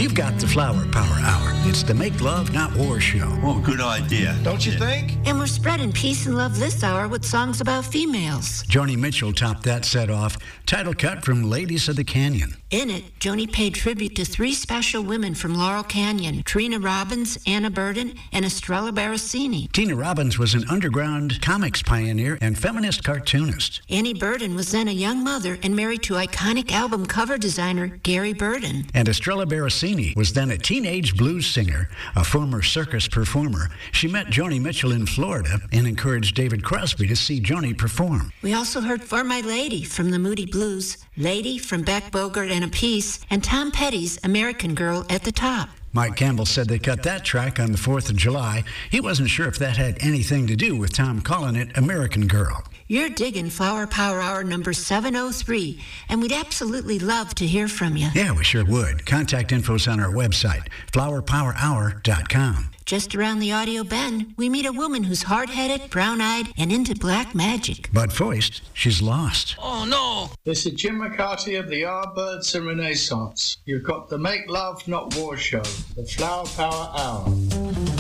You've got the Flower Power Hour. It's the Make Love, Not War show. Oh, good idea. Don't you think? And we're spreading peace and love this hour with songs about females. Joni Mitchell topped that set off. Title cut from Ladies of the Canyon. In it, Joni paid tribute to 3 special women from Laurel Canyon: Trina Robbins, Anna Burden, and Estrella Barracini. Tina Robbins was an underground comics pioneer and feminist cartoonist. Annie Burden was then a young mother and married to iconic album cover designer Gary Burden. And Estrella Barracini was then a teenage blues singer, a former circus performer. She met Joni Mitchell in Florida and encouraged David Crosby to see Joni perform. We also heard For My Lady from the Moody Blues, Lady from Beck Bogert and A Piece, and Tom Petty's American Girl at the top. Mike Campbell said they cut that track on the 4th of July. He wasn't sure if that had anything to do with Tom calling it American Girl. You're digging Flower Power Hour number 703, and we'd absolutely love to hear from you. Yeah, we sure would. Contact info's on our website, flowerpowerhour.com. Just around the audio bend, we meet a woman who's hard-headed, brown-eyed, and into black magic. But voiced, she's lost. Oh, no! This is Jim McCarty of the Yardbirds and Renaissance. You've got the Make Love, Not War show, the Flower Power Hour.